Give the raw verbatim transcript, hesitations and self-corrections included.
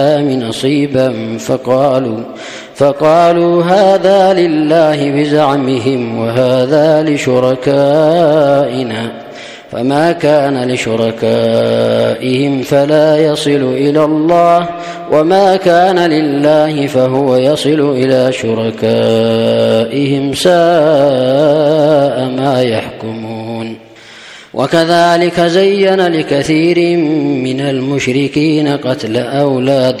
نصيبا فقالوا, فقالوا هذا لله بزعمهم وهذا لشركائنا، فما كان لشركائهم فلا يصل إلى الله، وما كان لله فهو يصل إلى شركائهم، ساء ما يحكمون. وكذلك زين لكثير من المشركين قتل أولاد